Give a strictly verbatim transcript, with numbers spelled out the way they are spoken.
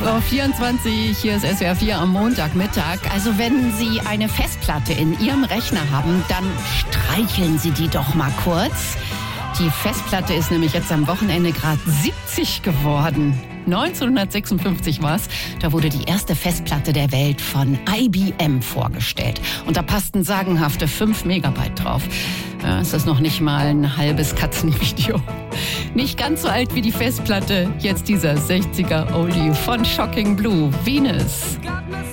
Uhr vierundzwanzig, hier ist S W R vier am Montagmittag. Also wenn Sie eine Festplatte in Ihrem Rechner haben, dann streicheln Sie die doch mal kurz. Die Festplatte ist nämlich jetzt am Wochenende gerade siebzig geworden. neunzehnhundertsechsundfünfzig war es. Da wurde die erste Festplatte der Welt von I B M vorgestellt. Und da passten sagenhafte fünf Megabyte drauf. Ja, ist das noch nicht mal ein halbes Katzenvideo. Nicht ganz so alt wie die Festplatte. Jetzt dieser sechziger Oldie von Shocking Blue, Venus.